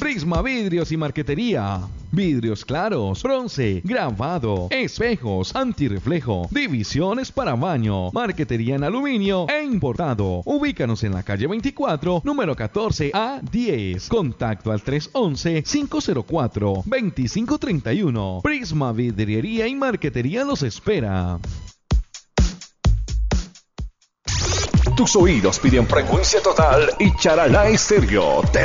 Prisma Vidrios y Marquetería. Vidrios claros, bronce, grabado, espejos, antirreflejo, divisiones para baño, marquetería en aluminio e importado. Ubícanos en la calle 24, número 14 a 10. Contacto al 311-504-2531. Prisma Vidriería y Marquetería los espera. Tus oídos piden frecuencia total y Charalá Estéreo te